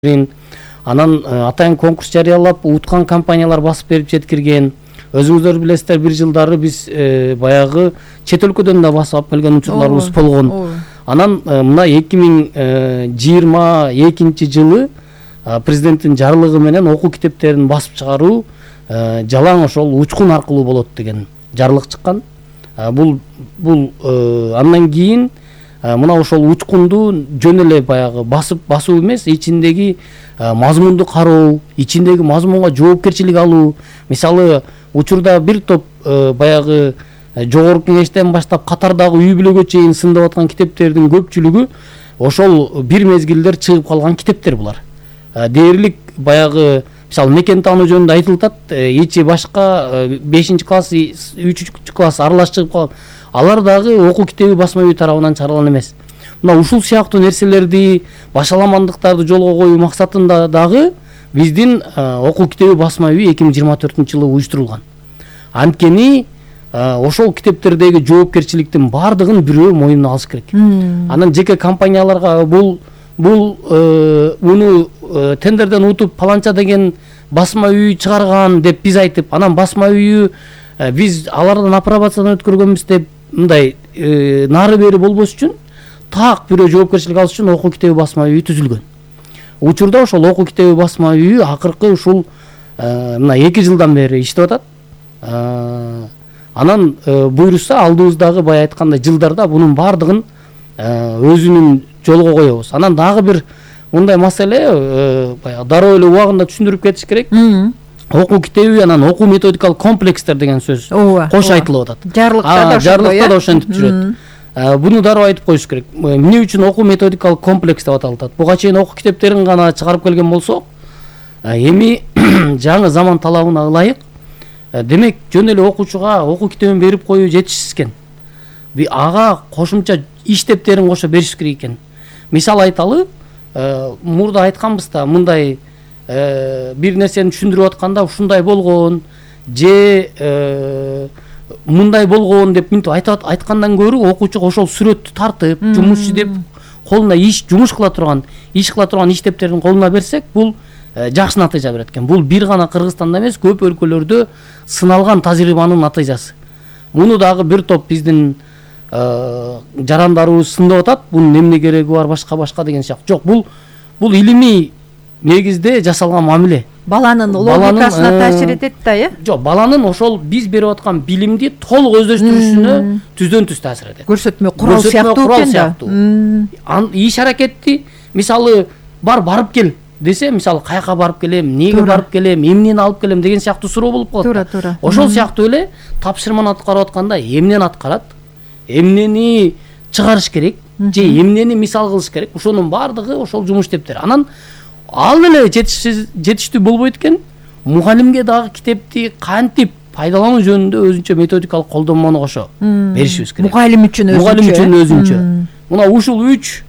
Анан атайын конкурс жарыялап уткан компаниялар басып берип жеткирген. Өзүңүздөр билесиздер, бир жылдары биз баягы чет өлкөдөн да басып келген учурларыбыз болгон. Анан мына 2022 жылы президенттин жарлыгы менен окуу китептерин басып чыгаруу жалаң ошол учкун аркылуу болот деген жарлык чыккан. Бул андан кийин мына ошол учкунду жөн эле баягы басуу эмес, ичиндеги мазмунду кароо, ичиндеги мазмунга жоопкерчилик алуу. Мисалы, учурда бир топ баягы жогорку кеңештен баштап катардагы үй бүлөгө чейин сындап аткан китептердин көпчүлүгү ошол бир мезгилдер чыгып калган китептер булар. Дээрлик баягы мисалы мекен таануу жөнүндө айтылат, ичи башка 5-класс, 3-класс аралаш чыгып калган. Алар дагы окуу китеби басма үй тарабынан чыгарылган эмес. Мына ушул сыяктуу нерселерди, башаламандыктарды жолго коюу максатында дагы биздин окуу китеби басма үй 2024-жылы уюштурулган. Анткени ошол китептердеги жоопкерчиликтин бардыгын бирөө мойнуна алыш керек. Анан жеке компанияларга муну тендерден утуп паланча деген басма үй чыгарган деп биз айтып, анан басма үйү биз алардан апробациядан өткөргөнбүз деп мындай нары бери болбош үчүн так бирөө жоопкерчилик алыш үчүн окуу китеби басма үйү түзүлгөн. Учурда ошол окуу китеби басма үйү акыркы ушул мына 2 жылдан бери иштеп атат. Анан буйруса алдыбыздагы бая айткандай жылдарда бунун бардыгын өзүнүн жолго коебуз. Анан дагы бир мындай маселе баягы дароо эле убагында түшүндүрүп кетиш керек. Окуу китеби анан окуу методикалык комплекстер деген сөз кош айтылып атат. Жарлыкта да ошентип жүрөт. Буну дароо айтып коюш керек. Эмне үчүн окуу методикалык комплекс деп аталат? Буга чейин окуу китептерин гана чыгарып келген болсок, эми жаңы заман талабына ылайык, демек жөн эле окуучуга окуу китебин берип коюу жетишсиз экен. Ага кошумча иштептерин кошо бериш керек экен. Мисал айталы, мурда айтканбыз да, мындай бир нерсени түшүндүрүп атканда ушундай болгон же мындай болгон деп мынтип айткандан көрө окуучуга ошол сүрөттү тартып, жумушчу деп колуна жумуш кыла турган иштептерин колуна берсек, бул жакшы натыйжа берет экен. Бул бир гана Кыргызстанда эмес, көп өлкөлөрдө сыналган тажрыйбанын натыйжасы. Муну дагы бир топ биздин жарандарыбыз сындап атат. Бунун эмне кереги бар, башка деген сыяктуу. Жок, бул илимий негизде жасалган мамиле. Баланын логикасына таасир этет да, Жок, баланын ошол биз берип аткан билимди толук өздөштүрүшүнө түздөн-түз таасир этет. Көрсөтмө курал сыяктуу экен да. Иш аракетти мисалы барып кел десе, мисалы каяка барып келем, эмнеге барып келем, эмнени алып келем деген сыяктуу суроо болуп калат. Туура. Ошол сыяктуу эле тапшырманы аткарып атканда эмнени аткарат, эмнени чыгарыш керек, же эмнени мисал кылыш керек, ошонун бардыгы ошол жумуш иштептери. Анан ал эле жетиштүү болбойт экен, мугалимге дагы китепти кантип пайдалануу жөнүндө өзүнчө методикалык колдонмону кошо беришибиз керек. Мугалим үчүн өзүнчө. Мына ушул 3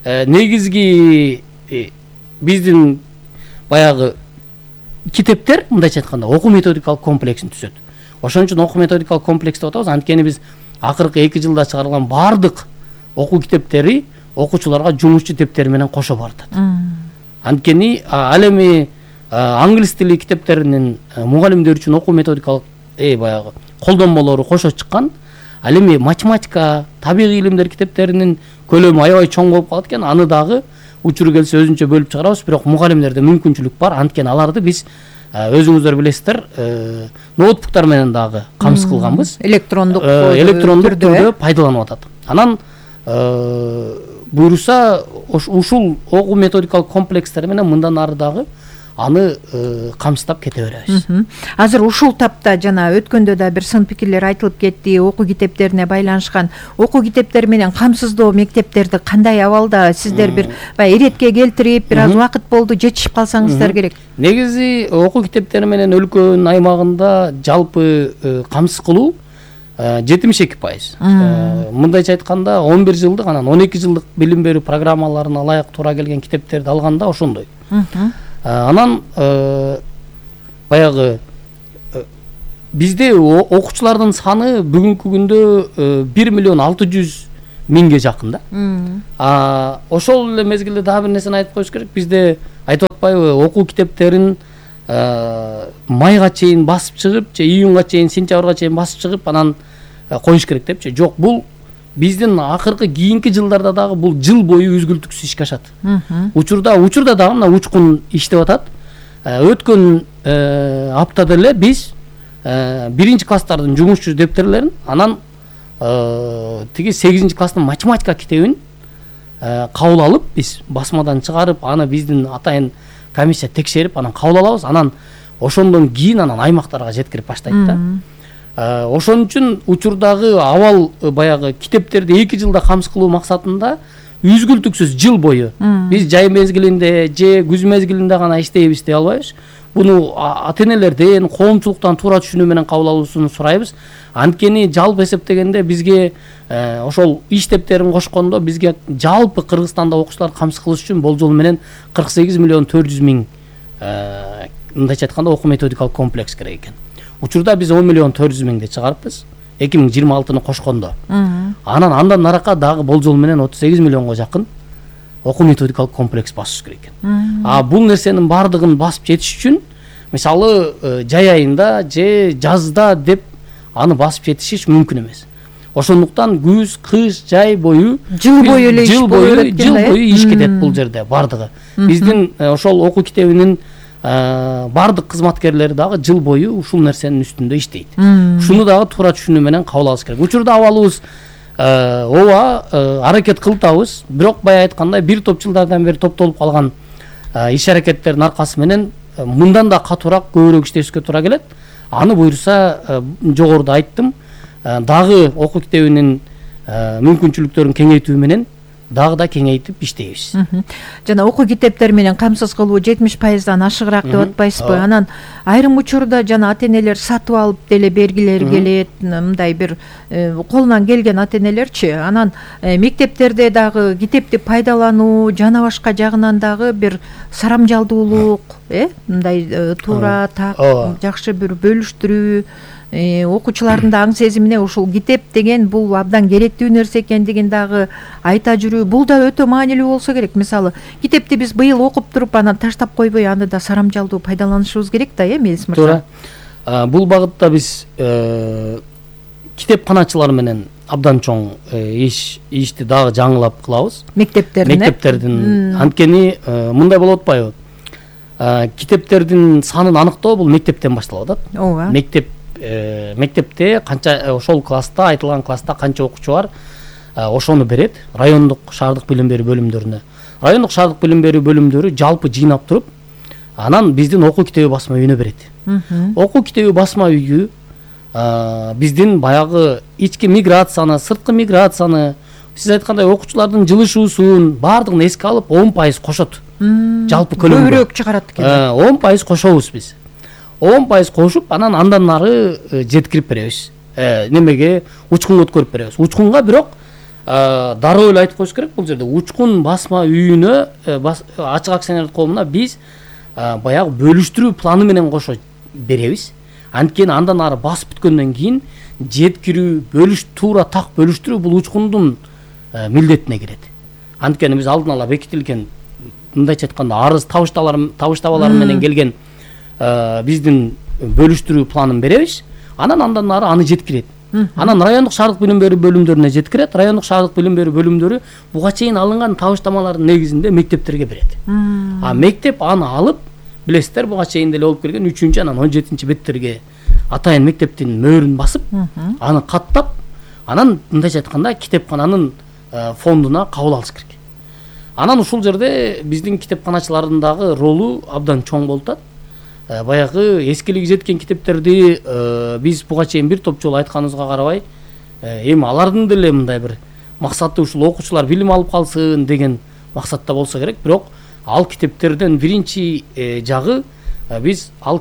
негизги биздин баягы китептер, мындайча айтканда, окуу методикалык комплексин түзөт. Ошон үчүн окуу методикалык комплекс деп атабыз. Анткени биз акыркы 2 жылда чыгарылган бардык окуу китептери окуучуларга жумушчу типтери менен кошо баратат. Анткени ал эми англис тили китептеринин мугалимдер үчүн окуу методикалык баягы колдонмолору кошо чыккан. Ал эми математика, табигый илимдер китептеринин көлөмү аябай чоң болуп калат экен. Аны дагы учуру келсе өзүнчө бөлүп чыгарабыз, бирок мугалимдерде мүмкүнчүлүк бар. Анткени аларды биз өзүңүздөр билесиздер, ноутбуктар менен дагы камсыз кылганбыз. Электрондук түрдө пайдаланып атат. Анан буйруса ушул окуу методикалык комплекстер менен мындан ары дагы аны камсыздап кете беребиз. Азыр ушул тапта жана өткөндө да бир сын пикирлер айтылып кетти, окуу китептерине байланышкан. Окуу китептер менен камсыздоо мектептерди кандай абалда? Сиздер бир иретке келтирип, бир аз убакыт болду, жетишип калсаңыздар керек. Негизи окуу китептери менен өлкөнүн аймагында жалпы камсыз кылуу 72%. Мындайча айтканда 11 жылдык, анан 12 жылдык билим берүү программаларына ылайык туура келген китептерди алганда ошондой. Анан баягы bizde okуучулардын саны бүгүнкү күндө 1 миллион 600 1000ге жакын да. Ошол эле мезгилде дагы бир нерсени айтып коюш керек. Бизде айтып атпайбы, окуу китептерин майга чейин басып чыгып, же июнга чейин, сентябрга чейин басып чыгып, анан коюш керек депчи. Жок, бул биздин акыркы кийинки жылдарда дагы бул жыл бою үзгүлтүксүз ишке ашат. Учурда дагы мына учкун иштеп атат. Өткөн аптада эле биз биринчи класстардын жумушчу дептерлерин, анан тиги 8 класстын математика китебин кабыл алып, биз басмадан чыгарып, аны биздин атайын комиссия текшерип, анан кабыл алабыз. Анан ошондон кийин анан аймактарга жеткирип баштайт да. Ошон үчүн учурдагы абал баягы китептерди 2 жылда камсыз кылуу максатында үзгүлтүксүз жыл бою биз жай мезгилинде же күз мезгилинде гана иштейбиз дей албайбыз. Буну ата-энелерден, коомчулуктан туура түшүнүү менен кабыл алуусун сурайбыз. Анткени жалпы эсептегенде бизге ошол иштептерин кошкондо бизге жалпы Кыргызстанда окуучуларды камсыз кылыш үчүн болжол менен 48 миллион 400 миң мындайча айтканда окуу методикалык комплекс керек экен. Учурда биз 10 миллион 400 миңди чыгарыппыз 2026-ны кошкондо. Андан наракка дагы болжол менен 38 миллионго жакын окуу методикалык комплекс басыш керек экен. Бул нерсенин бардыгын басып жетиш үчүн мисалы жай айында же жазда деп аны басып жетишиш мүмкүн эмес. Ошондуктан күз, кыш, жай бою, жыл бою иш кетет бул жерде бардыгы. Биздин ошол окуу китебинин бардык кызматкерлери дагы жыл бою ушул нерсенин үстүндө иштейт. Ушуну дагы туура түшүнүү менен кабыл алыш керек. Учурда абалыбыз ооба аракет кылтабыз, бирок бая айткандай бир топ жылдардан бери топтолуп калган иш аракеттердин аркасы менен мындан да катуураак көбүрөөк иштешке туура келет. Аны буйруса жогоруда айттым, дагы окуу китебинин мүмкүнчүлүктөрүн кеңейтүү менен дагы да кеңейтип иштейбиз. Жана окуу китептер менен камсыз кылуу 70%дан ашыгыраак деп атпайсызбы? Анан айрым учурда жана ата-энелер сатып алып деле бергилери келет, мындай бир колунан келген ата-энелерчи. Анан мектептерде дагы китепти пайдалануу жана башка жагынан дагы бир сарамжалдуулук, мындай туура так жакшы бир бөлүштүрүү, окуучулардын да аң сезимине ушул китеп деген бул абдан керектүү нерсе экендигин дагы айта жүрүү, бул да өтө маанилүү болсо керек. Мисалы, китепти биз быйыл окуп туруп анан таштап койбой, аны да сарамжалдуу пайдаланышыбыз керек да, Мелис мырза. Туура. Бул багытта биз китепканачылар менен абдан чоң ишти дагы жаңылап кылабыз. Мектептердин. Анткени мындай болуп атпайбы? Китептердин санын аныктоо бул мектептен башталып атат. Ооба. Мектепте канча ошол класста, айтылган класста канча окуучу бар, ошону берет райондук шаардык билим берүү бөлүмдөрүнө. Райондук шаардык билим берүү бөлүмдөрү жалпы жыйнап туруп, анан биздин окуу китеби басма үйүнө берет. Окуу китеби басма үйү биздин баягы ички миграцияны, сырткы миграцияны, сиз айткандай окуучулардын жылышуусун баардыгын эске алып 10% кошот. Жалпы көлөмгө көбүрөөк чыгарат экен. 10% кошобуз биз. 10% кошуп, анан андан нары жеткирип беребиз. Немеге учкунга өткөрүп беребиз. Учкунга бирок дароо эле айтып коюш керек бул жерде. Учкун басма үйүнө, ачык акционерлик коомуна биз баягы бөлүштүрүү планы менен кошо беребиз. Анткени андан нары басып бүткөндөн кийин жеткирүү, туура так бөлүштүрүү бул учкундун милдетине кирет. Анткени биз алдын ала бекитилген, мындайча айтканда, арыз табыштабалар менен келген биздин бөлүштүрүү планын беребиз. Андан нары аны жеткирет. Анан райондук шаардык билим берүү бөлүмдөрүнө жеткирет. Райондук шаардык билим берүү бөлүмдөрү буга чейин алынган табыштамалардын негизинде мектептерге берет. Мектеп аны алып, билесиздер, буга чейин деле болуп келген 3-чү анан 17-чи беттерге атайын мектептин мөөрүн басып, аны каттап, анан мындайча айтканда китепкананын фондуна кабыл алыш керек. Анан ушул жерде биздин китепканачылардын дагы ролу абдан чоң болуп атат. Баягы эскилиги жеткен китептерди биз буга чейин бир топ жолу айтканыбызга карабай, эми алардын деле мындай бир максаты ушул окуучулар билим алып калсын деген максатта болсо керек. Бирок ал китептерден биринчи жагы биз ал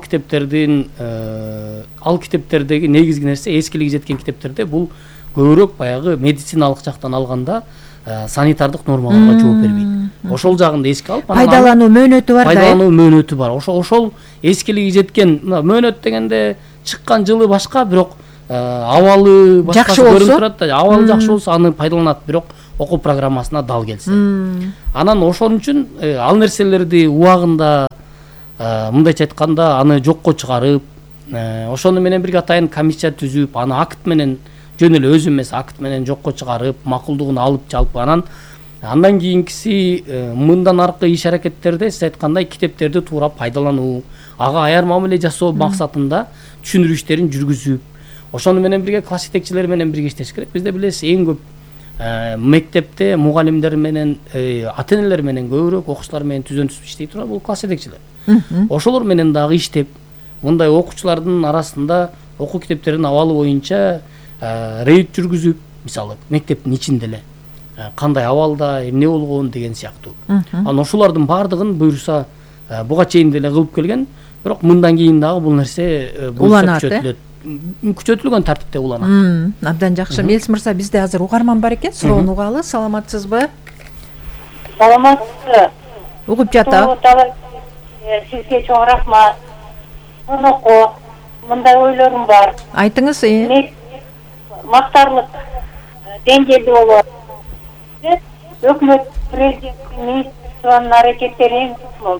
китептердеги негизги нерсе, эскилиги жеткен китептерде бул көбүрөөк баягы медициналык жактан алганда санитардык нормаларга жооп бербейт. Ошол жагында эске алып, пайдалануу мөөнөтү бар да. Пайдалануу мөөнөтү бар. Ошол эскилиги жеткен мөөнөт дегенде чыккан жылы башка, бирок абалы башкасы көрүнүп турат да. Абалы жакшы болсо аны пайдаланат, бирок окуу программасына дал келсе. Анан ошон үчүн ал нерселерди убагында мындайча айтканда аны жокко чыгарып, ошону менен бирге атайын комиссия түзүп, аны акт менен жөн эле өзү эмес акт менен жокко чыгарып, макулдугун алып жалпы андан кийинкиси мындан аркы иш аракеттерде сиз айткандай китептерди туура пайдалануу, ага аяр мамиле жасоо максатында түшүндүрүү иштерин жүргүзүп, ошону менен бирге класс жетекчилери менен бирге иштеш керек. Бизде билесиз эң көп мектепте мугалимдер менен ата энелер менен көбүрөөк окуучулар менен түзөнсүз иштей турат бул класс жетекчилер. Ошолор менен дагы иштеп, мындай окуучулардын арасында окуу китептердин абалы боюнча рейд жүргүзүп, мисалы мектептин ичинде эле кандай абалда эмне болгон деген сыяктуу. Анан ошолордун баардыгын буюрса буга чейин деле кылып келген, бирок мындан кийин дагы бул нерсе күчөтүлгөн тартипте уланат. Абдан жакшы. Мелис мырза, бизде азыр угарман бар экен, суроону угалы. Саламатсызбы? Саламатсызбы? Угуп жатам. Сизге чоң рахмат. Онуко мындай ойлорум бар. Айтыңыз. Мактарлык деңгээлде болот. Өкмөт, президент, министрликтин аракеттери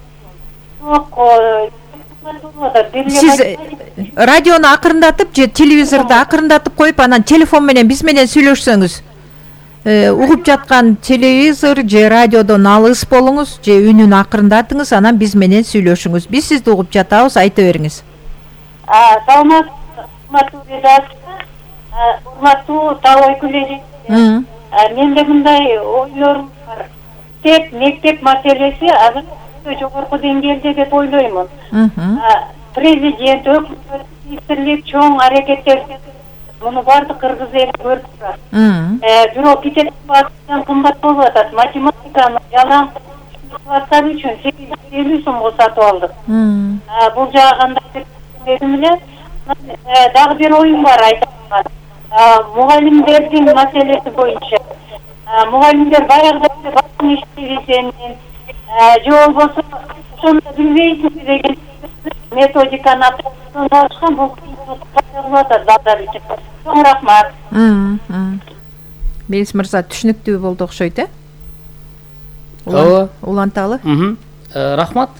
Сиз радиону акырындатып же телевизорду акырындатып коюп, анан телефон менен биз менен сүйлөшсөңүз. Угуп жаткан телевизор же радиодон алыс болуңуз же үнүн акырындатыңыз, анан биз менен сүйлөшүңүз. Биз сизди угуп жатабыз, айта бериңиз. Урматтуу Табой Күлежи. Менде мындай ойлорум бар. Мектеп маселеси азыр жогорку деңгээлде деп ойлоймун. Президент, өкмөт, министрлик чоң аракеттер муну баардык кыргыз эли көрүп турат. Бирок китеп баасынан кымбат болуп атат. Математиканы жалаң класстар үчүн 850 сомго сатып алдык. Бул жагы кандай дедим эле. Дагы бир оюм бар айтам. Мугалимдердин маселеси боюнча. Мугалимдер баягыда басын иштебесенин, же болбосо ошону билбейсиңби деген методиканы алышкан, бул кыйынчылык атат балдар үчүн. Чоң рахмат. Мелис мырза, түшүнүктүү болду окшойт, Ооба. Уланталы. Рахмат.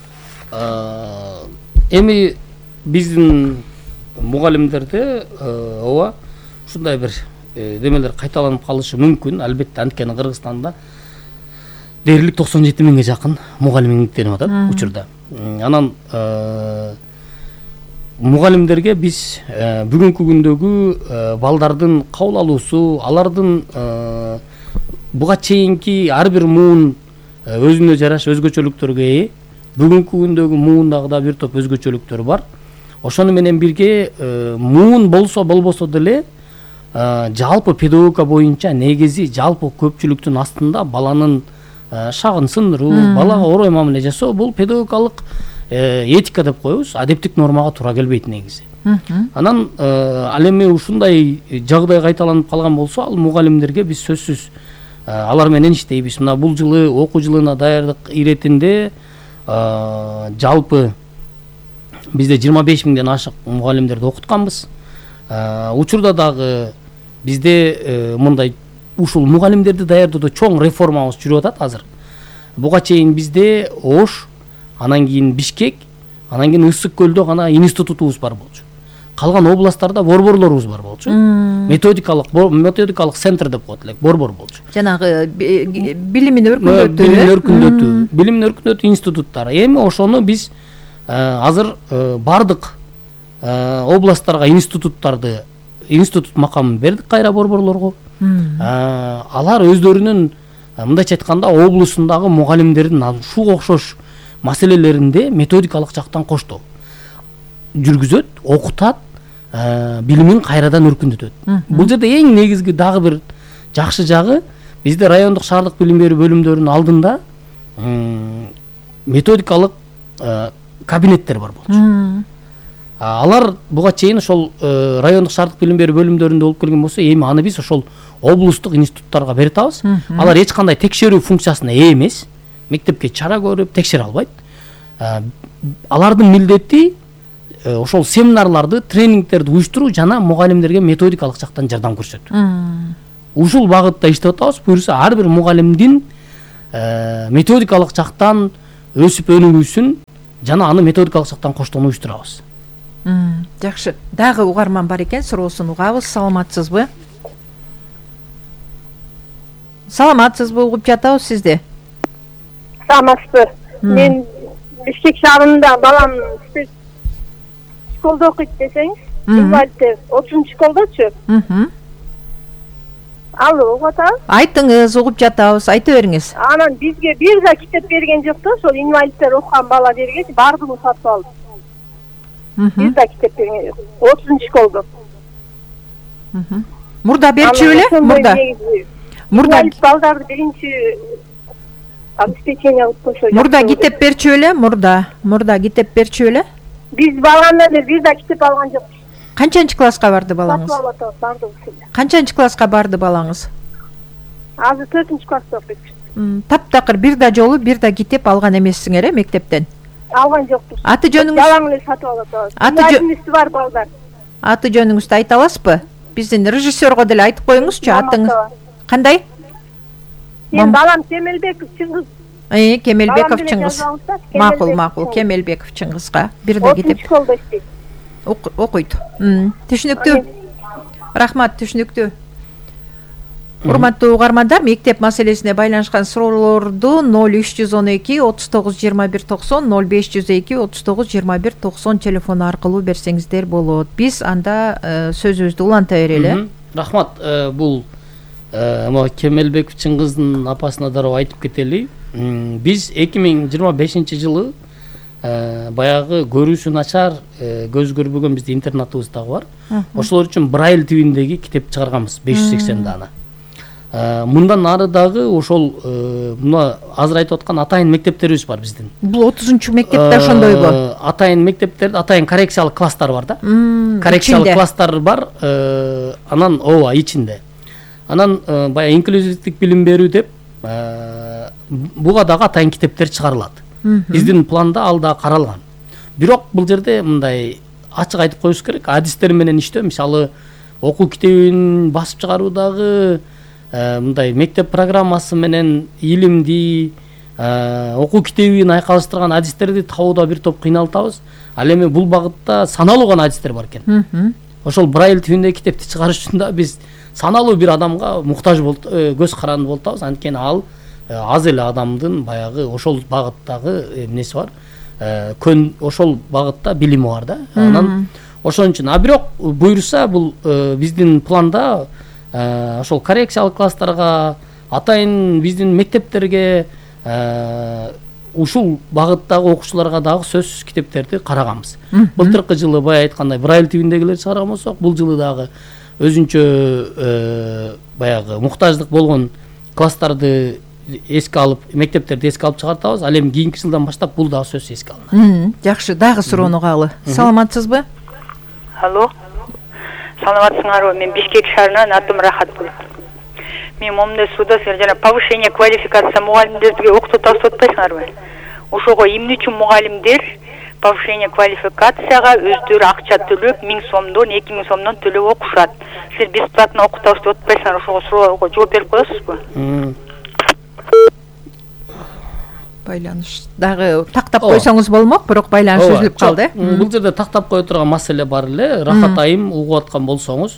Эми биздин мугалимдерде ооба ушундай бир демелер кайталанып калышы мүмкүн. Албетте, анткени Кыргызстанда дээрлик 97 миңге жакын мугалим эмгектенип атат учурда. Анан мугалимдерге биз бүгүнкү күндөгү балдардын кабыл алуусу, алардын буга чейинки ар бир муун өзүнө жараша өзгөчөлүктөргө ээ. Бүгүнкү күндөгү муундагы да бир топ өзгөчөлүктөр бар. Ошону менен бирге муун болсо болбосо деле жалпы педагогика боюнча негизи жалпы көпчүлүктүн астында баланын шагын сындыруу, балага орой мамиле жасоо бул педагогикалык этика деп коебуз, адептик нормага туура келбейт негизи. Анан ал эми ушундай жагдай кайталанып калган болсо, ал мугалимдерге биз сөзсүз алар менен иштейбиз. Мына бул жылы окуу жылына даярдык иретинде жалпы бизде 25 миңден ашык мугалимдерди окутканбыз. Учурда дагы бизде мындай ушул мугалимдерди даярдоодо чоң реформабыз жүрүп атат азыр. Буга чейин бизде Ош, анан кийин Бишкек, анан кийин Ысык көлдө гана институтубуз бар болчу. Калган областтарда борборлорубуз бар болчу. Методикалык центр деп коет элек, борбор болчу. Жанагы билимин өркүндөтүү институттары. Эми ошону биз азыр бардык областтарга институт макамын бердик кайра борборлорго. Алар өздөрүнүн мындайча айтканда облусундагы мугалимдердин ушуга окшош маселелеринде методикалык жактан коштоо жүргүзөт, окутат, билимин кайрадан өркүндөтөт. Бул жерде эң негизги дагы бир жакшы жагы, бизде райондук шаардык билим берүү бөлүмдөрүнүн алдында методикалык кабинеттер бар болчу. Алар буга чейин ошол райондук шаардык билим берүү бөлүмдөрүндө болуп келген болсо, эми аны биз ошол облустук институттарга берип атабыз. Алар эч кандай текшерүү функциясына ээ эмес, мектепке чара көрүп текшере албайт. Алардын милдети ошол семинарларды, тренингтерди уюштуруу жана мугалимдерге методикалык жактан жардам көрсөтүү. ушул багытта иштеп атабыз. Буюрса ар бир мугалимдин методикалык жактан өсүп өнүгүүсүн жана аны методикалык жактан коштон уюштурабыз. Жакшы. Дагы угарман бар экен, суроосун угабыз. Саламатсызбы? Саламатсызбы? Угуп жатабыз сизди. Саламатсызбы. Мен Бишкек шаарында балам школда окуйт десеңиз, инвалидтер 30 школдочу. Алло, угуп атабыз? Айтыңыз, угуп жатабыз. Айта бериңиз. Анан бизге бир да китеп берген жок да, ошол инвалидтер окуган бала бергенчи бардыгын сатып алдык. Бир да китеп берген жок. 30 школда. Мурда берчү беле? Мурда балдарды биринчи обеспечение алып койшо. Мурда китеп берчү беле? Мурда китеп берчү беле? Биз баланы бир да китеп алган жок. Канчанчы класска барды балаңыз? Канчанчы класска барды балаңыз? Азыр 4-чү класста окуйт. Таптакыр бир да жолу бир да китеп алган эмессиңер, мектептен? Алган жокпуз. Аты жөнүңүз? Жалаң эле сатып алат. Аты бар балдар. Аты жөнүңүздү айта аласызбы? Биздин режиссерго деле айтып коюңузчу, атыңыз кандай? Мен балам Кемелбеков Чыңгыз. Кемелбеков Чыңгыз. Макул, Кемелбеков Чыңгызга бир да китеп окуйт. Түшүнүктүү. Рахмат, түшүнүктүү. Урматтуу угармандар, мектеп маселесине байланышкан суроолорду 0312 39 21 90 0502 39 21 90 телефону аркылуу берсеңиздер болот. Биз анда сөзүбүздү уланта берели. Рахмат, бул Кемелбеков Чыңгыздын апасына дароо айтып кетели. Биз 2025-жылы баягы көрүүсү начар, көз көрбөгөн биздин интернатыбыз дагы бар. Ошолор үчүн Брайль тилиндеги китеп чыгарганбыз, 580 дана. Мындан ары дагы ошол мына азыр айтып аткан атайын мектептерибиз бар биздин. Бул 30-чу мектепте ошондойбу? Атайын мектептерде атайын коррекциялык класстар бар да. Коррекциялык класстар бар, анан ичинде. Анан баягы инклюзивдик билим берүү деп буга дагы атайын китептер чыгарылат. Биздин планда ал да каралган. Бирок бул жерде мындай ачык айтып коюш керек, адистер менен иштөө, мисалы окуу китебин басып чыгаруудагы мындай мектеп программасы менен илимди, окуу китебин айкалыштырган адистерди табууда бир топ кыйналтабыз. Ал эми бул багытта саналуу гана адистер бар экен. Ошол Брайль тилиндеги китепти чыгарыш үчүн да биз саналуу бир адамга муктаж көз каранды болуп атабыз. Анткени ал аз эле адамдын баягы ошол багыттагы эмнеси бар, ошол багытта билими бар да. Анан ошон үчүн бирок буйруса бул биздин планда ошол коррекциялык класстарга, атайын биздин мектептерге ушул багыттагы окуучуларга дагы сөзсүз китептерди караганбыз. Былтыркы жылы бая айткандай Брайль тилиндегилер чыгарган болсок, бул жылы дагы өзүнчө баягы муктаждык болгон класстарды эске алып, мектептерди эске алып чыгартабыз. Ал эми кийинки жылдан баштап бул дагы сөзсүз эске алынат. Жакшы, дагы суроону угалы. Саламатсызбы? Алло. Саламатсыңарбы? Мен Бишкек шаарынан атым Рахатгүл. Мен момундай сууда жана повышение квалификация мугалимдерге окутуп атпайсыңарбы? Ошого эмне үчүн мугалимдер повышение квалификацияга өздөрү акча төлөп 1000 сомдон 2000 сомдон төлөп окушат. Силер бесплатно окутабыз деп атпайсыңар, ошого суроого жооп берип коесузбу? Байланыш дагы тактап койсоңуз болмок, бирок байланыш үзүлүп калды. Бул жерде тактап кое турган маселе бар эле. Рахат айым угуп аткан болсоңуз,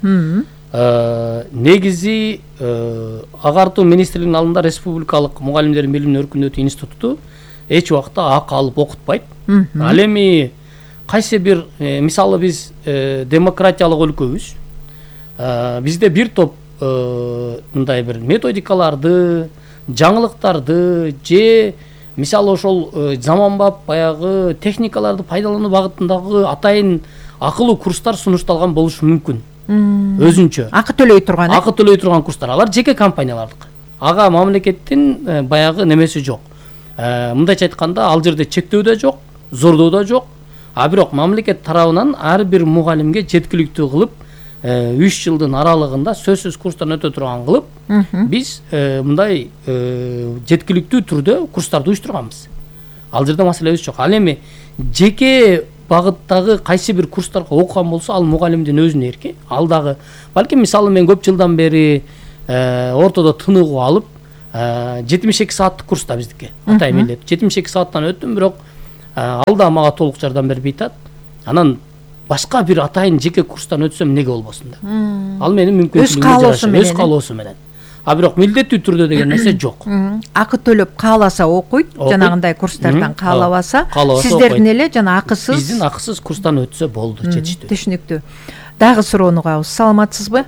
негизи агартуу министрлигинин алдында Республикалык мугалимдердин билимин өркүндөтүү институту эч убакта акы алып окутпайт. Ал эми кайсы бир мисалы биз демократиялык өлкөбүз. Бизде бир топ мындай бир методикаларды, жаңылыктарды же мисалы ошол заманбап баягы техникаларды пайдалануу багытындагы атайын акылуу курстар сунушталган болушу мүмкүн. Өзүнчө акы төлөй турган курстар. Алар жеке компаниялардыкы. Ага мамлекеттин баягы немеси жок. Мындайча айтканда, ал жерде чектөө да жок, зордоо да жок. Бирок мамлекет тарабынан ар бир мугалимге жеткиликтүү кылып 3 жылдын аралыгында сөзсүз курстан өтө турган кылып, биз мындай жеткиликтүү түрдө курстарды уюштурганбыз. Ал жерде маселебиз жок. Ал эми жеке багыттагы кайсы бир курстарга окуган болсо, ал мугалимдин өзүнүн эрки. Ал дагы балким мисалы мен көп жылдан бери ортодо тыныгып алып 72 сааттык курста биздики атайын эле 72 сааттан өттүм, бирок ал да мага толук жардам бербей атат. Анан башка бир атайын жеке курстан өтсөм эмнеге болбосун деп. Ал менин мүмкүнчүлүгүмө өз каалоосу менен. А бирок милдеттүү түрдө деген нерсе жок. Акы төлөп кааласа окуйт, жанагындай курстардан каалабаса, сиздердин эле жана акысыз. Биздин акысыз курстан өтсө болду, жетиштүү. Түшүнүктүү. Дагы суроону угабыз. Саламатсызбы?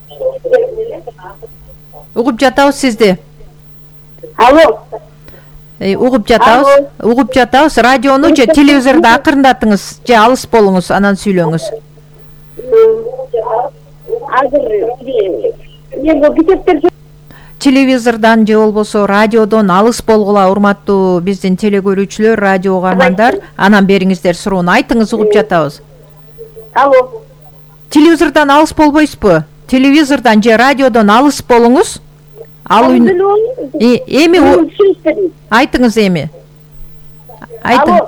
Угуп жатабыз сизди. Алло. Угуп жатабыз. Радиону же телевизорду акырындатыңыз, же алыс болуңуз, анан сүйлөңүз. Телевизордан же болбосо радиодон алыс болгула, урматтуу биздин телекөрүүчүлөр, радио угармандар. Анан бериңиздер суроону. Айтыңыз, угуп жатабыз. Алло. Телевизордан алыс болбойсузбу? Телевизордан же радиодон алыс болуңуз. Эми айтыңыз, эми. Айтың.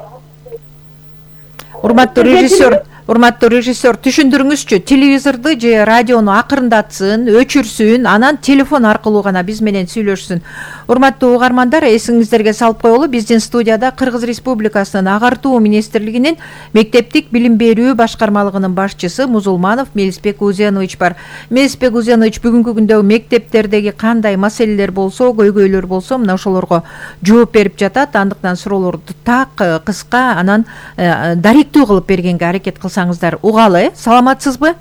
Урматтуу режиссер, түшүндүрүңүзчү, телевизорду же радиону акырындатсын, өчүрсүн, анан телефон аркылуу гана биз менен сүйлөшсүн. Урматтуу угармандар, эсиңиздерге салып коелу, биздин студияда Кыргыз Республикасынын Агартуу министрлигинин мектептик билим берүү башкармалыгынын башчысы Музулманов Мелисбек Узенович бар. Мелисбек Узенович бүгүнкү күндө мектептердеги кандай маселелер болсо, көйгөйлөр болсо, мына ошолорго жооп берип жатат. Андыктан суроолорду так, кыска, анан даректүү кылып бергенге аракет кылсаңыздар угалы. Саламатсызбы?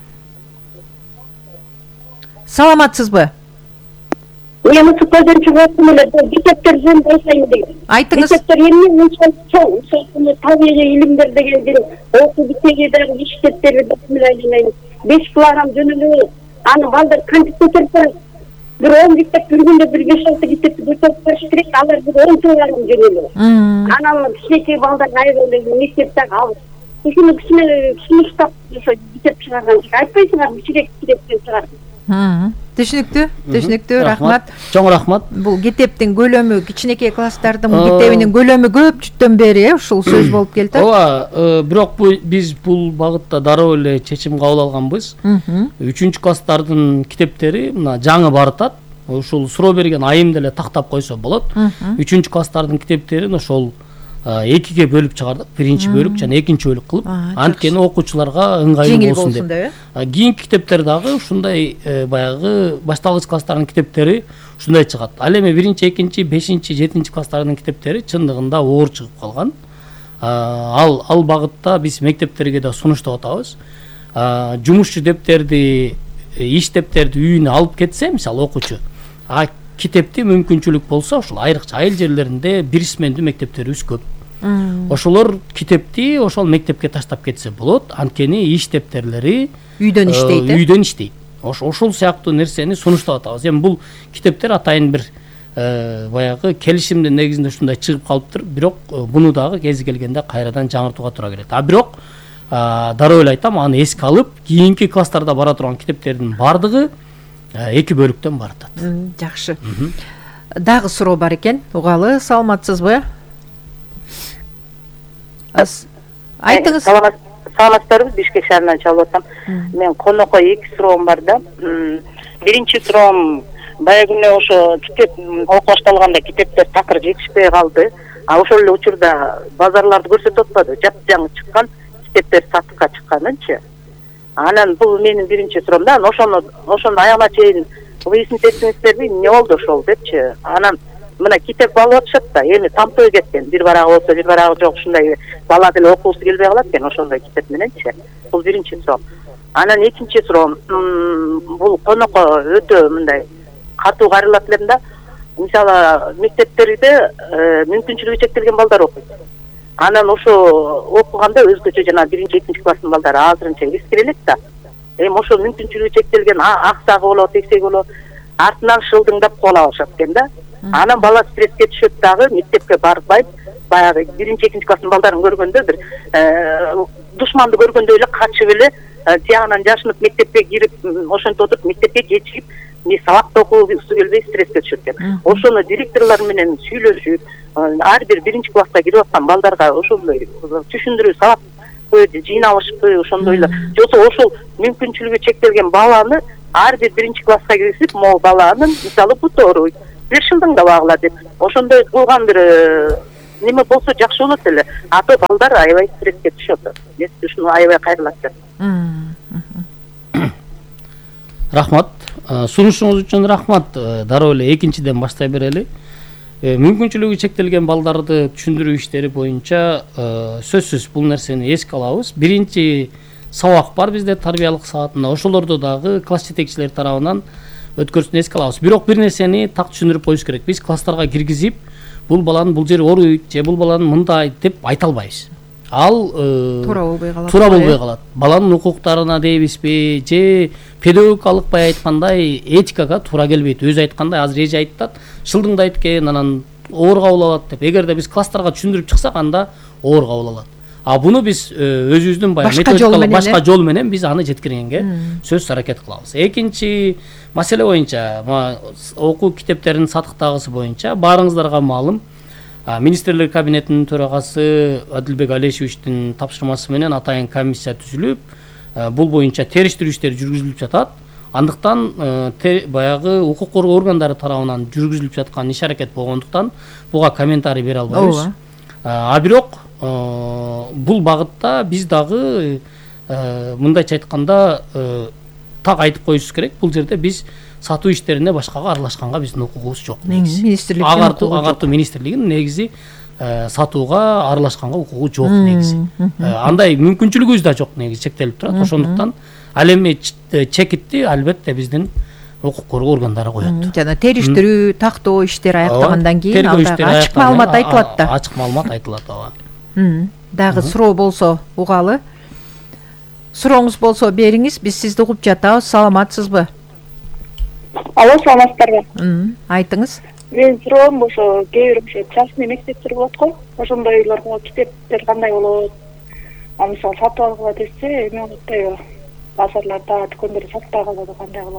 Мен муцукладан чыгаттым эле, мектептер жөнүндө айтайын деген. Айтыңыз. Мектептер эмне чоң табигый илимдер деген бир окуу битеги дагы иштептери айылайын. 5 килограмм жөн эле аны балдар кантип көтөрүп барат? Бир 10 мектеп бир күндө бир 5-6 мектепти көтөрүп барыш керек, алар бир 10 килограмм жөн эле. Анан кичинекей балдар айылайын мектептеги алып. Ушуну кичине мектеп чыгарган жок. Айтпайсыңар, кичирек чыгар. Түшүнүктүү, рахмат. Чоң рахмат. Бул китептин көлөмү, кичинекей класстардын китебинин көлөмү көп жүттөн бери ушул сөз болуп келди. Ооба, бирок биз бул багытта дароо эле чечим кабыл алганбыз. 3-класстардын китептери мына жаңы баратат. Ушул суроо берген айым деле тактап койсо болот. 3-класстардын китептерин ошол 2ге бөлүп чыгардык, биринчи бөлүк жана экинчи бөлүк кылып, анткени окуучуларга ыңгайлуу болсун деп. Кийинки китептер дагы ушундай баягы башталгыч класстардын китептери ушундай чыгат. Ал эми 1-чи, 2-чи, 5-чи, 7-чи класстардын китептери чындыгында оор чыгып калган. Ал багытта биз мектептерге да сунуштап атабыз. Жумушчу дептерди, иш дептерди үйүнө алып кетсе, мисалы окуучу, китепти мүмкүнчүлүк болсо, ушул айрыкча айыл жерлеринде бирисмендүү мектептерибиз көп. Ошолор китепти ошол мектепке таштап кетсе болот, анткени иш дептерлери үйдөн иштейт. Ошол сыяктуу нерсени сунуштап атабыз. Эми бул китептер атайын бир баягы келишимдин негизинде ушундай чыгып калыптыр, бирок буну дагы кези келгенде кайрадан жаңыртууга туура келет. Бирок дароо эле айтам, аны эске алып, кийинки класстарда бара турган китептердин бардыгы 2 бөлүктөн баратат. Жакшы. Дагы суроо бар экен, угалы. Саламатсызбы? Айтыңыз. Саламатсыздарбы? Бишкек шаарынан чалып атам. Мен конокой 2 суроом бар да. Биринчи суроом, баягы күнү ошо китеп окуп башталганда китептер такыр жетишпей калды. Ошол эле учурда базарларды көрсөтүп атпады, жапжаңы чыккан китептер сатыкка чыкканынчы. Анан бул менин биринчи суроом да. Ошону аягына чейин выяснить этсиңиздерби, эмне болду ошол депчи. Анан мына китеп алып атышат да, эми тамтой кеткен. Бир барагы болсо, бир барагы жок, ушундай бала деле окуусу келбей калат экен ошондой китеп мененчи. Бул биринчи суроом. Анан экинчи суроом, бул коноко өтө мындай катуу каралат элем да. Мисалы, мектептерде мүмкүнчүлүгү чектелген балдар окуйт. Анан ошо окуганда өзгөчө жана 1-2 класстын балдары азырынча эскере элек да. Эми ошо мүмкүнчүлүгү чектелген аксагы болот, эксеги болот, артынан шылдыңдап куала алышат экен да. Анан бала стресске түшөт дагы, мектепке барбайт, баягы 1-2 класстын балдарын көргөндө бир душманды көргөндөй эле качып эле тиягынан жашынып мектепке кирип, ошентип отуруп мектепке кечигип, сабакты окуусу келбей стресске түшөт экен. Ошону директорлор менен сүйлөшүп, ар бир 1-чи класска кирип аткан балдарга ошондой түшүндүрүү сабак жыйналышпы, ошондой эле. Жоксо ошол мүмкүнчүлүгү чектелген баланы ар бир биринчи класска киргизип, могу баланын мисалы бутору 5 жылдың да багыла деп ошондой кылган бир неме болсо жакшы болот эле. Аты балдар аябай стресске түшөт. Мен ушуну аябай кайрылат деп. Рахмат. Сунушуңуз үчүн рахмат. Дароо эле экинчиден баштай берели. Мүмкүнчүлүгү чектелген балдарды түшүндүрүү иштери боюнча сөзсүз бул нерсени эске алабыз. Биринчи сабак бар бизде тарбиялык саатында. Ошолорду дагы класс жетекчилери тарабынан өткөрүүсүн эске алабыз. Бирок бир нерсени так түшүндүрүп коюш керек. Биз класстарга киргизип, бул баланын бул жери ооруйт же бул баланын мындай деп айта албайбыз. Ал туура болбой калат. Баланын укуктарына дейбизби же педагогикалык бай айткандай этикага туура келбейт. Өзү айткандай азыр эже айтат, шылдыңда айткен, анан оор кабыл алат деп. Эгерде биз класстарга түшүндүрүп чыксак, анда оор кабыл алат. Буну биз өзүбүздүн методикалык башка жол менен биз аны жеткиргенге сөзсүз аракет кылабыз. Экинчи маселе боюнча, окуу китептерин сатыктагысы боюнча баарыңыздарга маалым, Министрлер кабинетинин төрагасы Адилбек Алешевичтин тапшырмасы менен атайын комиссия түзүлүп, бул боюнча териштирүү иштери жүргүзүлүп жатат. Андыктан баягы укук коргоо органдары тарабынан жүргүзүлүп жаткан иш аракет болгондуктан буга комментарий бере албайбыз. Бирок бул багытта биз дагы мындайча айтканда так айтып коюшубуз керек. Бул жерде биз сатуу иштерине башкага аралашканга биздин укугубуз жок. Агартуу министрлигинин негизи сатууга аралашканга укугу жок негизи. Андай мүмкүнчүлүгүбүз да жок негизи, чектелип турат. Ошондуктан ал эми чекитти албетте биздин укук коргоо органдары коет. Жана териштирүү, тактоо иштери аяктагандан кийин алда ачык маалымат айтылат да. Ачык маалымат айтылат, ооба. Дагы суроо болсо угалы. Сурооңуз болсо бериңиз, биз сизди угуп жатабыз. Саламатсызбы? Алло, саламатсыздарбы? Айтыңыз. Мен суроом ошо кээ бир частный мектептер болот го. Ошондойлорго китептер кандай болот? Мисалы сатып алгыла десе, эме болотпайбы? Базарларда, дүкөндөрдө сатып алгыла кандай кыла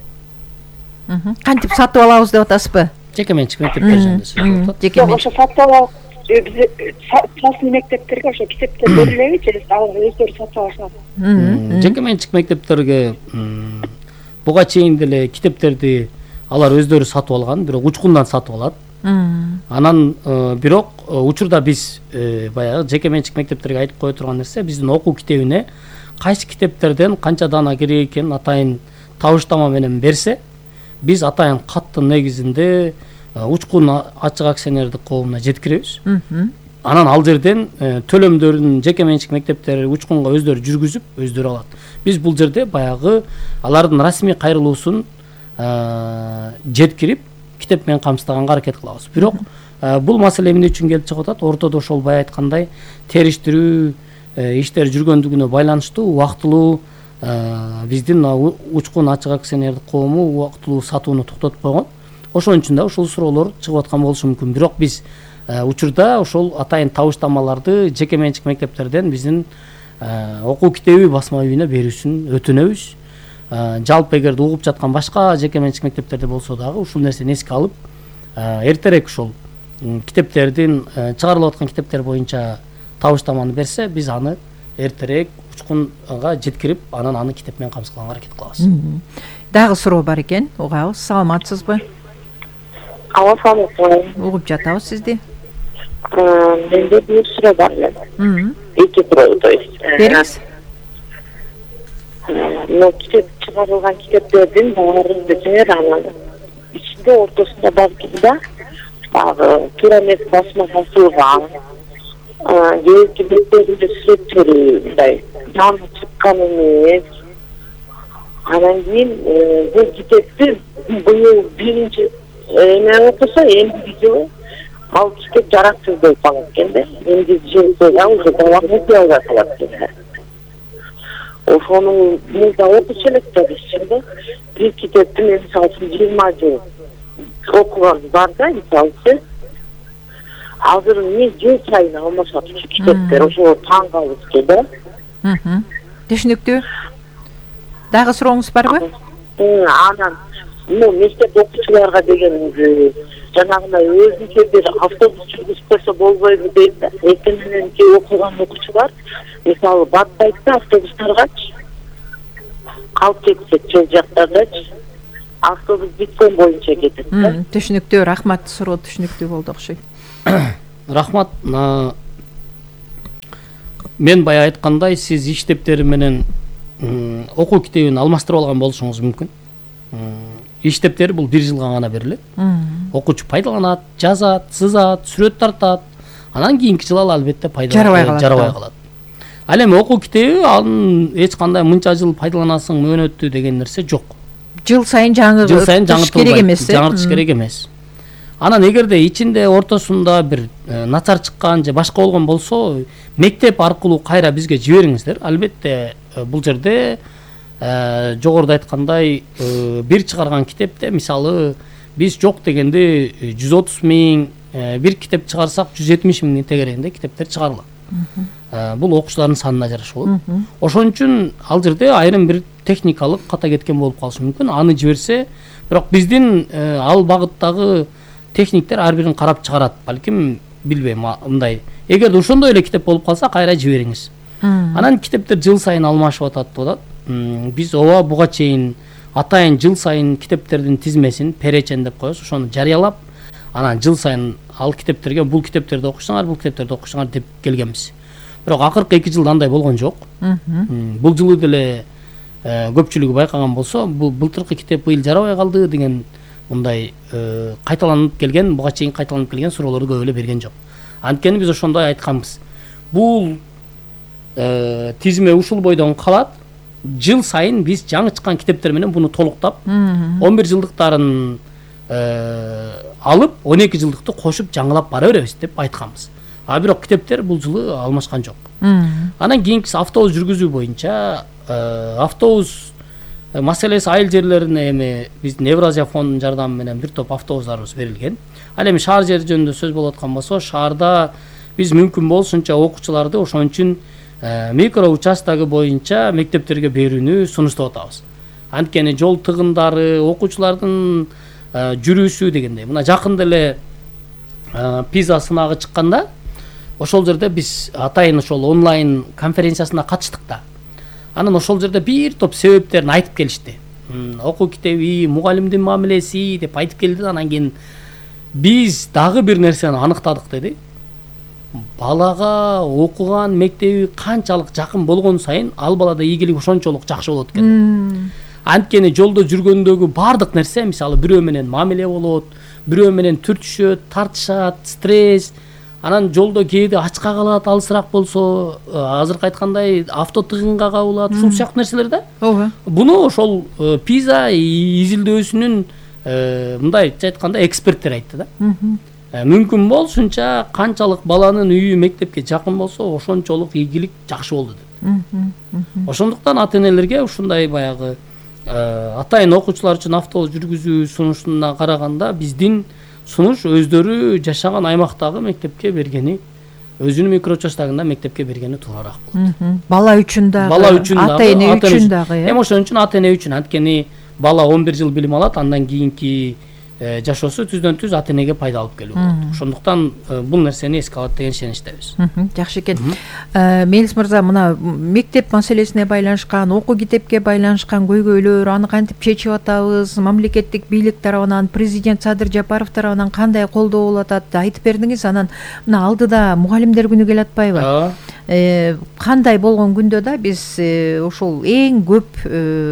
алат? Кантип сатып алабыз деп атасызбы? Жеке менчик мектептер жөнүндө сөз болуп атат. Жеке менчик. Ошо сатып алып частный мектептерге ошо китептер берилеби же алар өздөрү сатып алышат? Жеке менчик мектептерге буга чейин деле китептерди алар өздөрү сатып алган, бирок учкундан сатып алат. Анан бирок учурда биз баягы жеке менчик мектептерге айтып кое турган нерсе, биздин окуу китебине кайсы китептерден канча дана керек экенин атайын табыштама менен берсе, биз атайын каттын негизинде учкун ачык акционердик коомуна жеткиребиз. Анан ал жерден төлөмдөрүн жеке менчик мектептер учкунга өздөрү жүргүзүп, өздөрү алат. Биз бул жерде баягы алардын расмий кайрылуусун жеткирип, китеп менен камсыздаганга аракет кылабыз. Бирок бул маселе эмне үчүн келип чыгып атат? Ортодо ошол бай айткандай териштирүү иштер жүргөндүгүнө байланыштуу убактылуу биздин учкун ачык акционердик коому убактылуу сатууну токтотуп койгон. Ошон үчүн да ушул суроолор чыгып аткан болушу мүмкүн. Бирок биз учурда ошол атайын табыштамаларды жеке менчик мектептерден биздин окуу китеби басма үйүнө берүүсүн өтүнөбүз. Жалпы эгерде угуп жаткан башка жеке менчик мектептерде болсо дагы ушул нерсени эске алып, эртерээк ушул китептердин чыгарылып аткан китептер боюнча табыштаманы берсе, биз аны эртерээк учкунга жеткирип, анан аны китеп менен камсыздаганга аракет кылабыз. Дагы суроо бар экен, угабыз. Саламатсызбы? Алло, саламатсызбы? Угуп жатабыз сизди. Менде бир суроо бар эле. Эки суроо, то есть. Бериңиз. Китеп чыгарылган китептердин баары анан ичинде ортосунда балкида баягы туура эмес басма басылган, кээинки беттеринде сүрөттөрү мындай жаны чыккан эмес. Анан кийин бул китепти быйыл биринчи эме окуса, эмдиги жылы ал китеп жараксыз болуп калат экен да. Эмдиги жылы уже бала окуй албай калат экен. Ошону мен да окуч элек да бизчи. Бир китепти мен мисалы үчүн 20 жыл окуган бар да, мисалы. Азыр эмне жыл сайын алмашат ушу китептер, ошо таң калып да. Түшүнүктүү. Дагы сурооңуз барбы? Анан мектеп окуучуларга деген жанагындай өзүнчө бир автобус жүргүзүп койсо болбойбу дейт да. Экиненки окуган окуучулар мисалы батпайт да автобустаргачы. калып кетсек чөл жактардачы автобус биткон боюнча кетет да. Түшүнүктүү, рахмат, суроо түшүнүктүү болду окшойт. Рахмат. Мен бая айткандай, сиз иштептери менен окуу китебин алмаштырып алган болушуңуз мүмкүн. Иштептери бул 1 жылга гана берилет. Окуучу пайдаланат, жазат, сызат, сүрөт тартат. Анан кийинки жылы ал албетте жарабай калат. Ал эми окуу китеби анын эч кандай мынча жыл пайдаланасың, мөөнөттүү деген нерсе жок. Жыл сайын жаңыртыш керек эмес. Жаңыртыш керек эмес. Анан эгерде ичинде ортосунда бир начар чыккан же башка болгон болсо, мектеп аркылуу кайра бизге жибериңиздер. Албетте бул жерде жогоруда айткандай бир чыгарган китепте мисалы биз жок дегенде 130 миң, бир китеп чыгарсак 170 миңдин тегерегинде китептер чыгарылат. Бул окуучулардын санына жараша болот. Ошон үчүн ал жерде айрым бир техникалык ката кеткен болуп калышы мүмкүн. Аны жиберсе, бирок биздин ал багыттагы техниктер ар бирин карап чыгарат. Балким билбейм, мындай. Эгерде ошондой эле китеп болуп калса, кайра жибериңиз. Анан китептер жыл сайын алмашып атат. Биз ооба буга чейин атайын жыл сайын китептердин тизмесин перечен деп коебуз, ошону жарыялап, анан жыл сайын ал китептерге бул китептерди окушуңар, бул китептерди окушуңар деп келгенбиз. Бирок акыркы 2 жылда андай болгон жок. Бул жылы деле көпчүлүгү байкаган болсо, бул былтыркы китеп быйыл жарабай калды деген мындай кайталанып келген, буга чейин кайталанып келген суроолорду көп эле берген жок. Анткени биз ошондой айтканбыз. Бул тизме ушул бойдон калат. Жыл сайын биз жаңы чыккан китептер менен буну толуктап, 11 жылдыктарын алып, 12 жылдыкты кошуп жаңылап бара беребиз деп айтканбыз. Бирок китептер бул жылы алмашкан жок. Анан кийинкиси автобус жүргүзүү боюнча, автобус маселеси айыл жерлерине эми биздин Евразия фондунун жардамы менен бир топ автобустарыбыз берилген. Ал эми шаар жери жөнүндө сөз болуп аткан болсо, шаарда биз мүмкүн болушунча окуучуларды ошон үчүн микро участогу боюнча мектептерге берүүнү сунуштап атабыз. Анткени жол тыгындары, окуучулардын жүрүүсү дегендей. Мына жакында эле PISA сынагы чыкканда, ошол жерде биз атайын ошол онлайн конференциясына катыштык да. Анан ошол жерде бир топ себептерин айтып келишти. Окуу китеби, мугалимдин мамилеси деп айтып келди. Анан кийин биз дагы бир нерсени аныктадык деди. Балага окуган мектеби канчалык жакын болгон сайын ал балада ийгилик ошончолук жакшы болот экен. Анткени жолдо жүргөндөгү бардык нерсе, мисалы бирөө менен мамиле болот, бирөө менен түртүшөт, тартышат, стресс, анан жолдо кээде ачка калат, алысыраак болсо, азыркы айткандай автотыгынга кабылат, ушул сыяктуу нерселер да. Ооба. Буну ошол PISA изилдөөсүнүн мындайча айтканда эксперттер айтты да. Мүмкүн болушунча канчалык баланын үйү мектепке жакын болсо, ошончолук ийгилик жакшы болду деп. Ошондуктан ата-энелерге ушундай баягы атайын окуучулар үчүн автобус жүргүзүү сунушуна караганда биздин сунуш өздөрү жашаган аймактагы мектепке бергени, өзүнүн микроучастогунда мектепке бергени туурараак болот. Бала үчүн дагы, ата-эне үчүн дагы. Эми ошон үчүн ата-эне үчүн, анткени бала 11 жыл билим алат, андан кийинки жашоосу түздөн түз ата-энеге пайда алып келүү болот. Ошондуктан бул нерсени эске алат деген ишеничтебиз. Жакшы экен. Мелис мырза, мына мектеп маселесине байланышкан, окуу китепке байланышкан көйгөйлөр, аны кантип чечип атабыз, мамлекеттик бийлик тарабынан, президент Садыр Жапаров тарабынан кандай колдоо болуп атат айтып бердиңиз. Анан мына алдыда мугалимдер күнү келе атпайбы? Кандай болгон күндө да биз ошол эң көп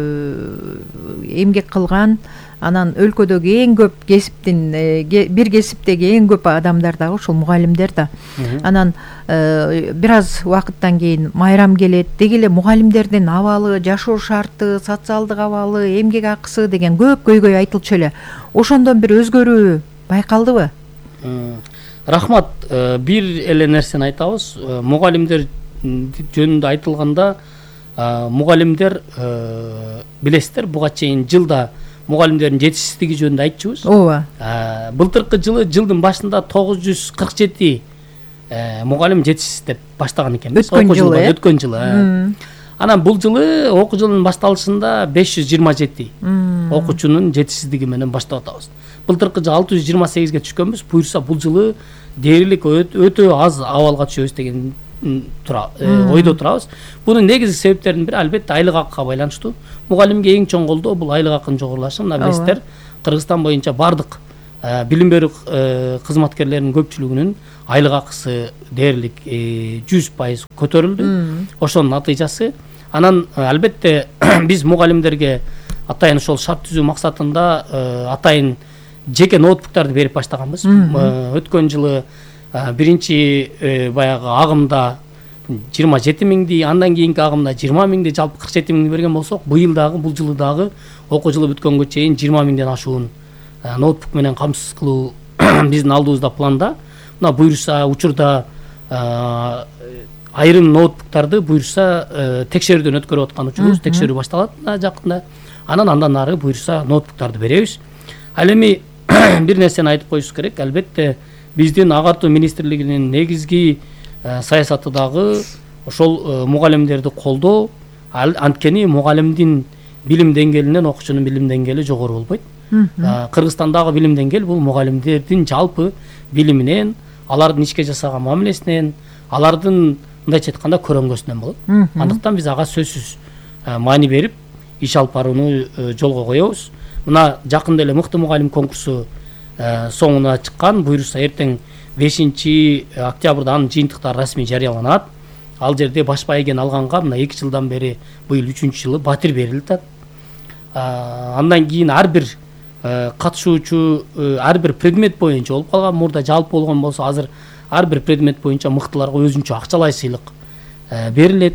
эмгек кылган, анан өлкөдөгү эң көп кесиптин бир кесиптеги эң көп адамдар дагы ошол мугалимдер да. Анан бир аз убакыттан кийин майрам келет. Деги эле мугалимдердин абалы, жашоо шарты, социалдык абалы, эмгек акысы деген көп көйгөй айтылчу эле. Ошондон бир өзгөрүү байкалдыбы? Рахмат. Бир эле нерсени айтабыз. Мугалимдер жөнүндө айтылганда, мугалимдер билесиздер, буга чейин жылда мугалимдердин жетишсиздиги жөнүндө айтчубуз. Ооба. Былтыркы жылдын башында 947 мугалим жетишсиз деп баштаган экенбиз. Өткөн жылы. Анан бул жылы окуу жылынын башталышында 527 окуучунун жетишсиздиги менен баштап атабыз. Былтыркы жылы 628ге түшкөнбүз. Буюрса бул жылы дээрлик өтө аз абалга түшөбүз деген ойдо турабыз. Бунун негизги себептеринин бири албетте айлык акыга байланыштуу. Мугалимге эң чоң колдоо бул айлык акынын жогорулашы. Мына билесиздер, Кыргызстан боюнча бардык билим берүү кызматкерлеринин көпчүлүгүнүн айлык акысы дээрлик 100% көтөрүлдү. Ошонун натыйжасы. Анан албетте биз мугалимдерге атайын ошол шарт түзүү максатында атайын жеке ноутбуктарды берип баштаганбыз. Өткөн жылы биринчи баягы агымда 27 миңди, андан кийинки агымда 20 миңди, жалпы 47 миңди берген болсок, бул жылы дагы окуу жылы бүткөнгө чейин 20 миңден ашуун ноутбук менен камсыз кылуу биздин алдыбызда планда. Мына буюрса учурда айрым ноутбуктарды буюрса текшерүүдөн өткөрүп аткан учурубуз, текшерүү башталат жакында. Андан ары буюрса ноутбуктарды беребиз. Ал эми бир нерсени айтып коюш керек. Албетте биздин агартуу министрлигинин негизги саясаты дагы ошол мугалимдерди колдоо. Анткени мугалимдин билим деңгээлинен окуучунун билим деңгээли жогору болбойт. Кыргызстандагы билим деңгээл бул мугалимдердин жалпы билиминен, алардын ишке жасаган мамилесинен, алардын мындайча айтканда көрөңгөсүнөн болот. Андыктан биз ага сөзсүз маани берип иш алып барууну жолго коебуз. Мына жакында эле мыкты мугалим конкурсу соңуна чыккан. Буюрса эртең 5 октябрда анын жыйынтыктары расмий жарыяланат. Ал жерде баш байгени алганга мына 2 жылдан бери быйыл 3-чү жылы батир берилет. Андан кийин ар бир катышуучу ар бир предмет боюнча болуп калган. Мурда жалпы болгон болсо, азыр ар бир предмет боюнча мыктыларга өзүнчө акчалай сыйлык берилет.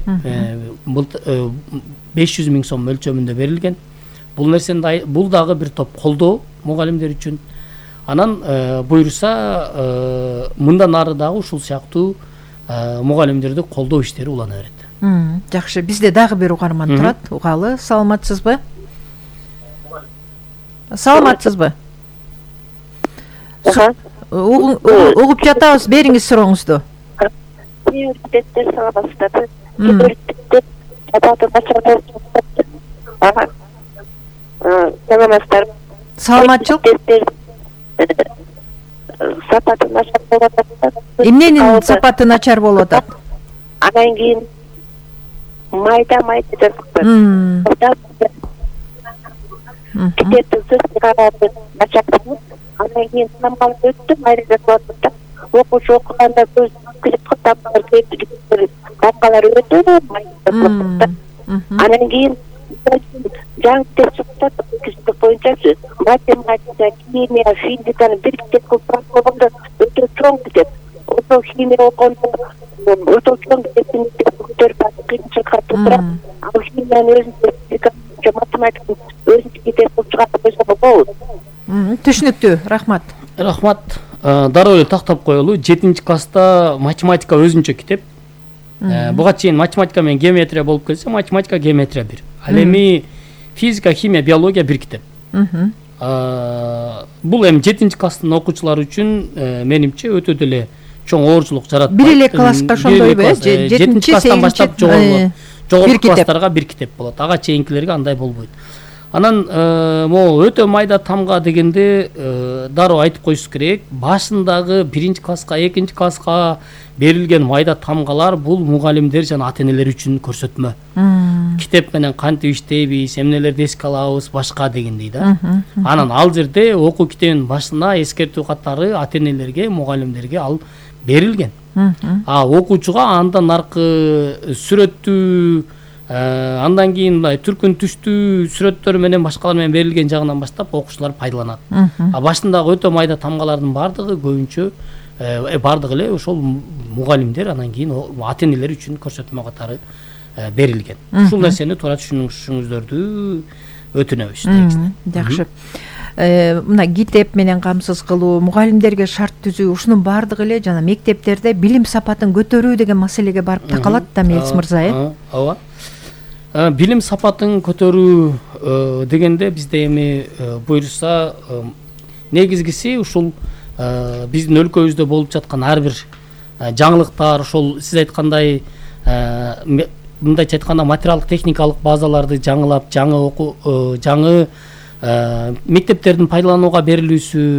500 миң сом мөлчөмүндө берилген. Бул нерсени бул дагы бир топ колдоо мугалимдер үчүн. Анан буюрса мындан ары дагы ушул сыяктуу мугалимдерди колдоо иштери улана берет. Жакшы, бизде дагы бир угарман турат. Угалы, саламатсызбы? Саламатсызбы? Угуп жатабыз, бериңиз сурооңузду. Университетте саламатсыздарбы? Университетте саламатсыздар. Саламатчылык. Сапаты начар болуп атат. Эмненин сапаты начар болуп атат? Андан кийин майда жазып китепти карады начар болуп, андан кийин сынамдан өттү, майда жазып атат. Окуучу окуганда көз кирип кытаптар кетти, капкалар өтө майда. Андан кийин жаңы тест чыктат, китеп боюнча математика, химия, физиканы бир китеп кылып болгондо өтө чоң китеп. Ошол химия окуганда өтө чоң китептин көтөрүп кыйынчылыкка турат. Ал химиянын өзүн математиканы өзүн китеп кылып чыгарып койсо болот. Түшүнүктүү, рахмат. Рахмат. Дароо эле тактап коелу. 7-класста математика өзүнчө китеп. Буга чейин математика менен геометрия болуп келсе, математика, геометрия бир. Ал эми физика, химия, биология бир китеп. Бул эми 7-класстын окуучулары үчүн менимче өтө деле чоң оорчулук жаратат. Бир эле класска ошондойбу? 7-класстан баштап жогорку класстарга бир китеп болот. Ага чейинкилерге андай болбойт. Анан могу өтө майда тамга дегенде дароо айтып коюш керек. Башындагы 1-класска, 2-класска берилген майда тамгалар бул мугалимдер жана ата-энелер үчүн көрсөтмө. Китеп менен кантип иштейбиз, эмнелерди эске алабыз, башка дегендей да. Анан ал жерде окуу китебинин башына эскертүү катары ата-энелерге, мугалимдерге ал берилген. Окуучуга андан аркы сүрөттүү, андан кийин мындай түркүн түштүү сүрөттөр менен башкалар менен берилген жагынан баштап окуучулар пайдаланат. Башындагы өтө майда тамгалардын бардыгы көбүнчө бардыгы эле ошол мугалимдер, анан кийин ата-энелер үчүн көрсөтмө катары берилген. Ушул нерсени туура түшүнүшүңүздөрдү өтүнөбүз. Жакшы. Мына китеп менен камсыз кылуу, мугалимдерге шарт түзүү, ушунун бардыгы эле жана мектептерде билим сапатын көтөрүү деген маселеге барып такалат да, Мелис мырза. Ооба. Билим сапатын көтөрүү дегенде бизде эми буюрса негизгиси ушул биздин өлкөбүздө болуп жаткан ар бир жаңылыктар, ошол сиз айткандай мындайча айтканда материалдык техникалык базаларды жаңылап, жаңы мектептердин пайдаланууга берилүүсү,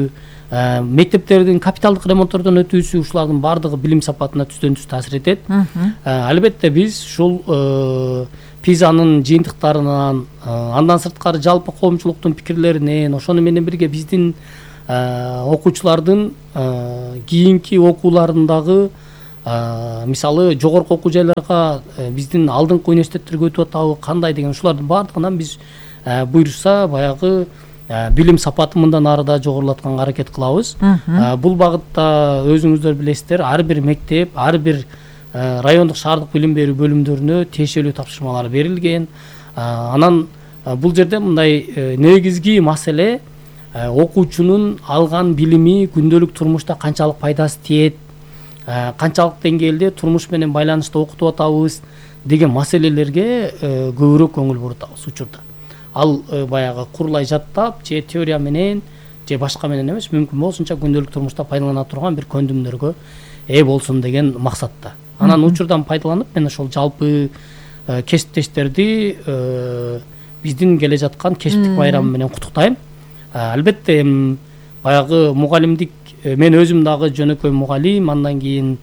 мектептердин капиталдык ремонттордон өтүүсү ушулардын баардыгы билим сапатына түздөн түз таасир этет. Албетте биз ушул пизанын жыйынтыктарынан, андан сырткары жалпы коомчулуктун пикирлеринен, ошону менен бирге биздин окуучулардын кийинки окууларындагы мисалы жогорку окуу жайларга биздин алдыңкы университеттерге өтүп атабы кандай деген ушулардын баардыгынан биз буюрса баягы билим сапатын мындан ары да жогорулатканга аракет кылабыз. Бул багытта өзүңүздөр билесиздер, ар бир мектеп, ар бир райондук шаардык билим берүү бөлүмдөрүнө тиешелүү тапшырмалар берилген. Анан бул жерде мындай негизги маселе окуучунун алган билими күндөлүк турмушта канчалык пайдасы тиет, канчалык деңгээлде турмуш менен байланышта окутуп атабыз деген маселелерге көбүрөөк көңүл бурутабыз учурда. Ал баягы курулай жаттап, же теория менен, же башка менен эмес, мүмкүн болсунча күндөлүк турмушта пайдалана турган бир көндүмдөргө ээ болсун деген максатта. Анан учурдан пайдаланып, мен ошол жалпы кесиптештерди биздин келе жаткан кесиптик байрамы менен куттуктайм. Албетте баягы мугалимдик, мен өзүм дагы жөнөкөй мугалим, андан кийин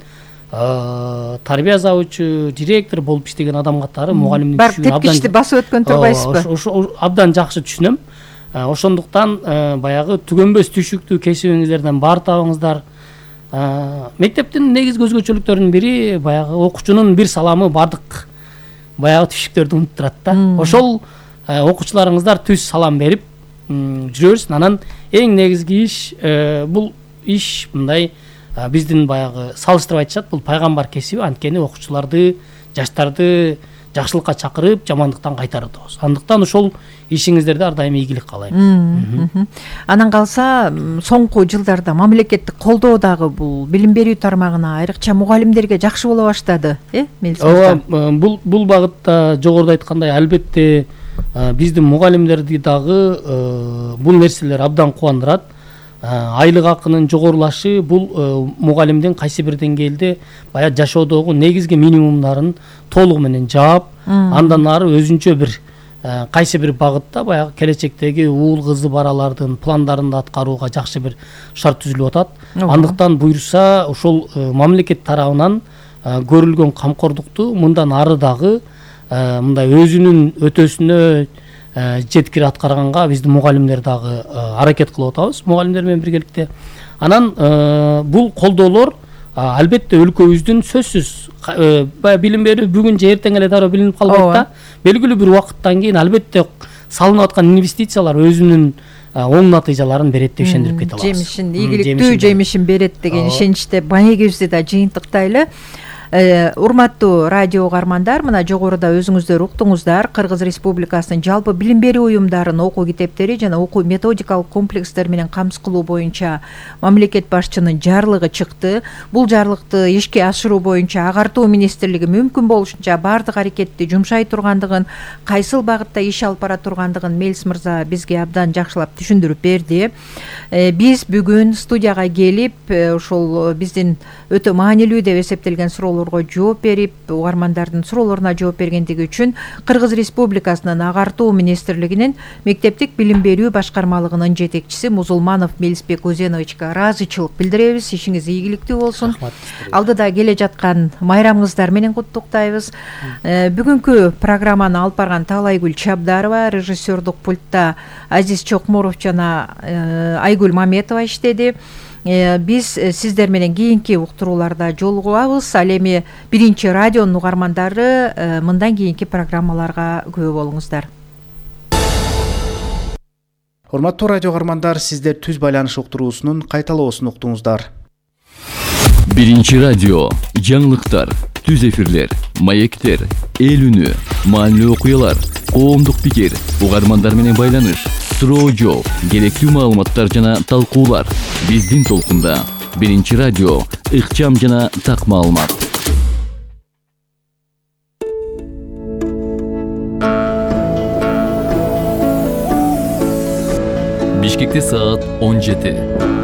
тарбия завучу, директор болуп иштеген адам катары мугалимдин түшүнүн тепкичти басып өткөн турбайсызбы? Ошо абдан жакшы түшүнөм. Ошондуктан баягы түгөнбөс түйшүктүү кесибиңиздерден баар табыңыздар. Мектептин негизги өзгөчөлүктөрүнүн бири баягы окуучунун бир саламы бардык баягы түйшүктөрдү унуттурат да. Ошол окуучуларыңыздар түз салам берип жүрөбүз. Анан эң негизги иш бул иш мындай биздин баягы салыштырып айтышат, бул пайгамбар кесиби, анткени окуучуларды, жаштарды жакшылыкка чакырып, жамандыктан кайтарып атабыз. Андыктан ошол ишиңиздерде ар дайым ийгилик каалайм. Анан калса соңку жылдарда мамлекеттик колдоо дагы бул билим берүү тармагына, айрыкча мугалимдерге жакшы боло баштады, бул багытта жогоруда айткандай албетте биздин мугалимдерди дагы бул нерселер абдан кубандырат. Айлык акынын жогорулашы бул мугалимдин кайсы бир деңгээлде баягы жашоодогу негизги минимумдарын толугу менен жаап, андан ары өзүнчө бир кайсы бир багытта баягы келечектеги уул кызы баралардын пландарын да аткарууга жакшы бир шарт түзүлүп атат. Андыктан буюрса ошол мамлекет тарабынан көрүлгөн камкордукту мындан ары дагы мындай өзүнүн өтөсүнө жеткире аткарганга биздин мугалимдер дагы аракет кылып атабыз, мугалимдер менен биргеликте. Анан бул колдоолор албетте өлкөбүздүн сөзсүз билим берүү бүгүн же эртең эле дароо билинип калбайт да. Белгилүү бир убакыттан кийин албетте салынып аткан инвестициялар өзүнүн оң натыйжаларын берет деп ишендирип кете алабыз. Жемишин, ийгиликтүү жемишин берет деген ишеничте маегибизди да жыйынтыктайлы. Урматтуу радио угармандар, мына жогоруда өзүңүздөр уктуңуздар, Кыргыз Республикасынын жалпы билим берүү уюмдарынын окуу китептери жана окуу методикалык комплекстер менен камсыз кылуу боюнча мамлекет башчынын жарлыгы чыкты. Бул жарлыкты ишке ашыруу боюнча агартуу министрлиги мүмкүн болушунча баардык аракетти жумшай тургандыгын, кайсыл багытта иш алып бара тургандыгын Мелис мырза бизге абдан жакшылап түшүндүрүп берди. Биз бүгүн студияга келип, ошол биздин өтө маанилүү деп эсептелген суроолорго жооп берип, угармандардын суроолоруна жооп бергендиги үчүн Кыргыз Республикасынын агартуу министрлигинин мектептик билим берүү башкармалыгынын жетекчиси Музулманов Мелисбек Өзеновичке ыраазычылык билдиребиз. Ишиңиз ийгиликтүү болсун. Алдыда келе жаткан майрамыңыздар менен куттуктайбыз. Бүгүнкү программаны алып барган Таалайгүл Чабдарова, режиссердук пультта Азиз Чокморов жана Айгүл Маметова иштеди. Биз сиздер менен кийинки уктурууларда жолугабыз. Ал эми биринчи радионун угармандары мындан кийинки программаларга күбө болуңуздар. Урматтуу радио угармандар, сиздер түз байланыш уктуруусунун кайталоосун уктуңуздар. Биринчи радио, жаңылыктар, түз эфирлер, маектер, эл үнү, маанилүү окуялар, коомдук пикир, угармандар менен байланыш, суроо жооп, керектүү маалыматтар жана талкуулар. Биздин толкунда биринчи радио, ыкчам жана так маалымат. Бишкекте саат 17.